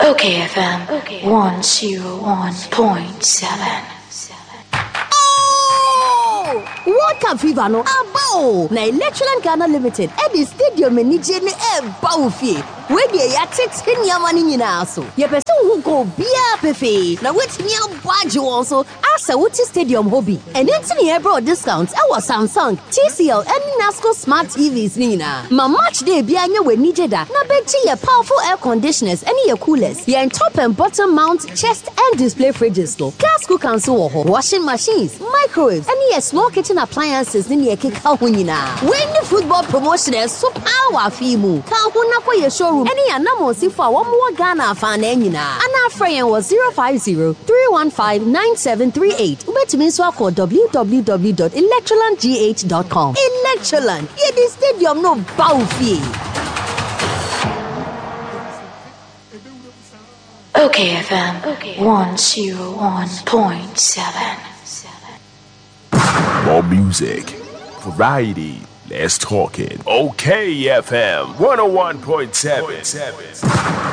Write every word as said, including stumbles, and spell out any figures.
Okay, F M. Okay. one oh one point seven. Oh! World Cup fever no aba na Electroland Ghana Limited at the stadium enije ne eba ofie. We dey ya tete niama ni nyina so. Ye pese hu go bia pefe. Na wetimi abage won so asa wuti stadium hobby. And enti ne ebro discounts e was Samsung, T C L and Nasco Smart T Vs ni nyina. Ma match day bia nya we nije da. Na beti ye powerful air conditioners and ye coolers. Ye top and bottom mount chest and display fridges to. Gas cookers wo ho. Washing machines, microwaves and ye small kitchen appliances ni ye keka ho nyina. When the football promotion is so power fimu. Ka ho na kwa ye showroom any anamo si for one more Ghana fan nyina. Ana frayen was zero five zero, three one five, nine seven three eight. Ubetumi so call w w w dot electroland g h dot com. Electroland, ye the stadium no bawfie. Okay, F M. Okay. one oh one point seven. More music, variety. Let's talk it. Okay, F M one oh one point seven.